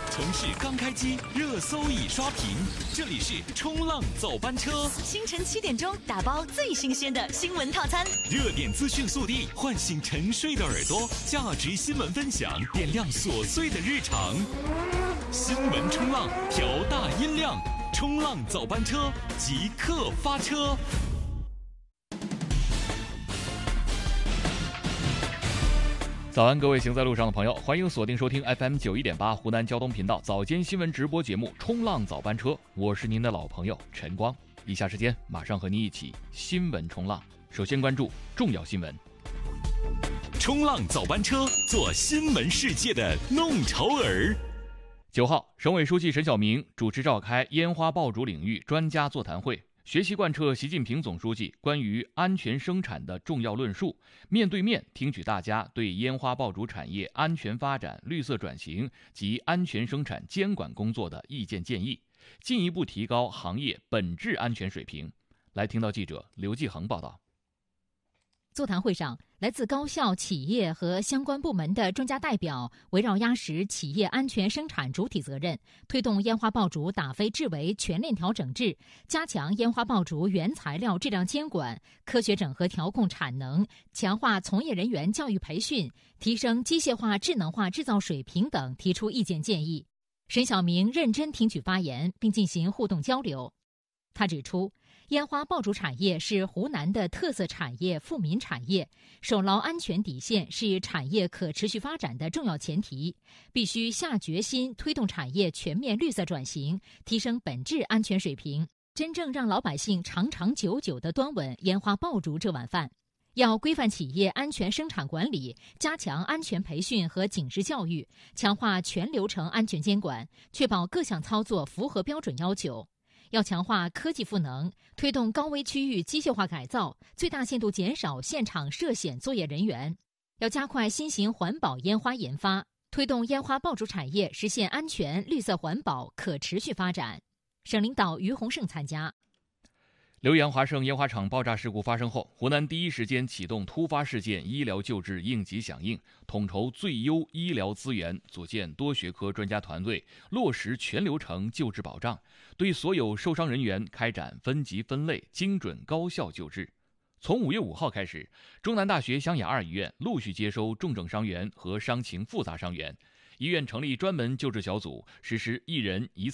城市刚开机，热搜已刷屏。这里是冲浪早班车， 清晨7点钟打包最新鲜的新闻套餐， 热点资讯速递，唤醒沉睡的耳朵，价值新闻分享，点亮琐碎的日常。新闻冲浪，调大音量，冲浪早班车即刻发车。 早安，各位行在路上的朋友，欢迎锁定收听 FM 91.8湖南交通频道早间新闻直播节目《冲浪早班车》，我是您的老朋友陈光。以下时间马上和您一起新闻冲浪。首先关注重要新闻。 冲浪早班车，做新闻世界的弄潮儿。 9号，省委书记沈晓明主持召开烟花爆竹领域专家座谈会，学习贯彻习近平总书记关于安全生产的重要论述，面对面听取大家对烟花爆竹产业安全发展、绿色转型及安全生产监管工作的意见建议，进一步提高行业本质安全水平。来听到记者刘继恒报道。 座谈会上，来自高校、企业和相关部门的专家代表围绕压实企业安全生产主体责任，推动烟花爆竹打非制为全链条整治，加强烟花爆竹原材料质量监管，科学整合调控产能，强化从业人员教育培训，提升机械化、智能化制造水平等提出意见建议。沈晓明认真听取发言，并进行互动交流。他指出，烟花爆竹产业是湖南的特色产业、富民产业，守牢安全底线是产业可持续发展的重要前提，必须下决心推动产业全面绿色转型，提升本质安全水平，真正让老百姓长长久久地端稳烟花爆竹这碗饭。要规范企业安全生产管理，加强安全培训和警示教育，强化全流程安全监管，确保各项操作符合标准要求。要强化科技赋能，推动高危区域机械化改造，最大限度减少现场涉险作业人员。要加快新型环保烟花研发，推动烟花爆竹产业实现安全、绿色环保、可持续发展。省领导于洪胜参加。 浏阳华盛烟花厂爆炸事故发生后，湖南第一时间启动突发事件医疗救治应急响应，统筹最优医疗资源，组建多学科专家团队，落实全流程救治保障，对所有受伤人员开展分级分类、精准高效救治。从5月5号开始，中南大学湘雅2医院陆续接收重症伤员和伤情复杂伤员，医院成立专门救治小组，实施1人1